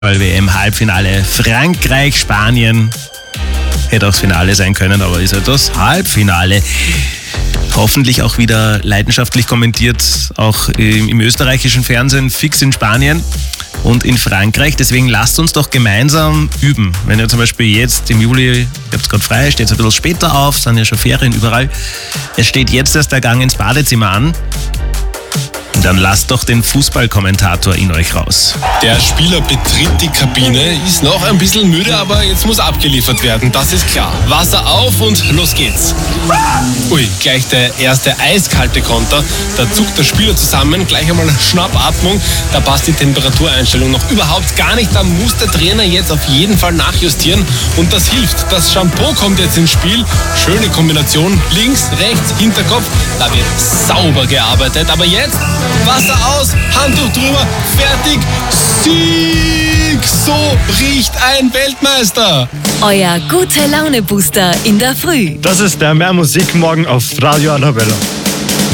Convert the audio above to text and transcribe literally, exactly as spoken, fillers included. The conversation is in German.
W M-Halbfinale Frankreich, Spanien. Hätte auch das Finale sein können, aber ist halt das Halbfinale. Hoffentlich auch wieder leidenschaftlich kommentiert, auch im, im österreichischen Fernsehen, fix in Spanien und in Frankreich. Deswegen lasst uns doch gemeinsam üben. Wenn ihr zum Beispiel jetzt im Juli, ihr habt es gerade frei, steht es ein bisschen später auf, sind ja schon Ferien überall. Es steht jetzt erst der Gang ins Badezimmer an. Dann lasst doch den Fußballkommentator in euch raus. Der Spieler betritt die Kabine, ist noch ein bisschen müde, aber jetzt muss abgeliefert werden, das ist klar. Wasser auf und los geht's. Ui, gleich der erste eiskalte Konter. Da zuckt der Spieler zusammen, gleich einmal Schnappatmung. Da passt die Temperatureinstellung noch überhaupt gar nicht. Da muss der Trainer jetzt auf jeden Fall nachjustieren und das hilft. Das Shampoo kommt jetzt ins Spiel. Schöne Kombination, links, rechts, Hinterkopf. Da wird sauber gearbeitet, aber jetzt Wasser aus, Handtuch drüber, fertig, Sieg! So riecht ein Weltmeister! Euer Gute-Laune-Booster in der Früh. Das ist der Mehr Musik morgen auf Radio Annabella.